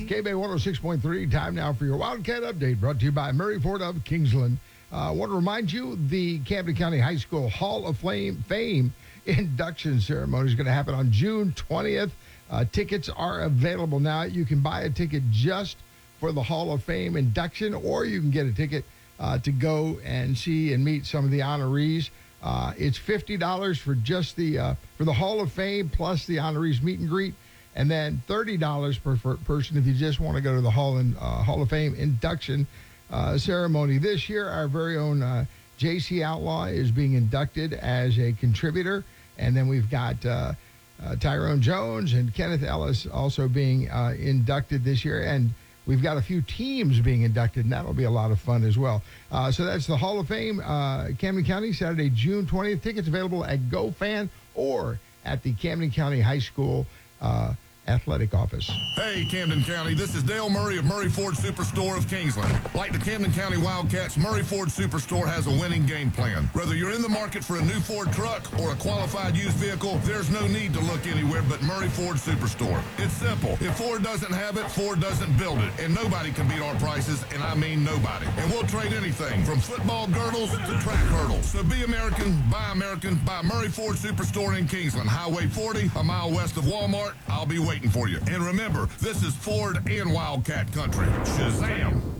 KB 106.3, time now for your Wildcat Update, brought to you by Murray Ford of Kingsland. I want to remind you, the Camden County High School Hall of Fame induction ceremony is going to happen on June 20th. Tickets are available now. You can buy a ticket just for the Hall of Fame induction, or you can get a ticket to go and see and meet some of the honorees. It's $50 for just for the Hall of Fame plus the honorees meet and greet, and then $30 per person if you just want to go to the Hall of Fame induction ceremony. This year, our very own J.C. Outlaw is being inducted as a contributor, and then we've got Tyrone Jones and Kenneth Ellis also being inducted this year, and we've got a few teams being inducted, and that'll be a lot of fun as well. So that's the Hall of Fame, Camden County, Saturday, June 20th. Tickets available at GoFan or at the Camden County High School Athletic Office. Hey, Camden County, this is Dale Murray of Murray Ford Superstore of Kingsland. Like the Camden County Wildcats, Murray Ford Superstore has a winning game plan. Whether you're in the market for a new Ford truck or a qualified used vehicle, there's no need to look anywhere but Murray Ford Superstore. It's simple. If Ford doesn't have it, Ford doesn't build it. And nobody can beat our prices, and I mean nobody. And we'll trade anything from football girdles to track hurdles. So be American, buy Murray Ford Superstore in Kingsland. Highway 40, a mile west of Walmart. I'll be waiting for you. And remember, this is Ford and Wildcat country. Shazam!